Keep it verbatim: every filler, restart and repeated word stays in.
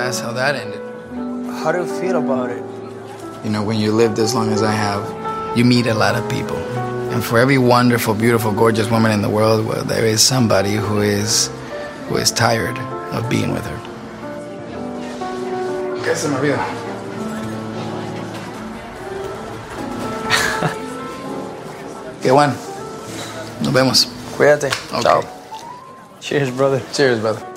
that's how that ended. How do you feel about it? You know, when you lived as long as I have, you meet a lot of people. And for every wonderful, beautiful, gorgeous woman in the world, well, there is somebody who is who is tired of being with her. ¿Qué se me olvida? Qué bueno. Nos vemos. Cuídate. Okay. Chao. Cheers, brother. Cheers, brother.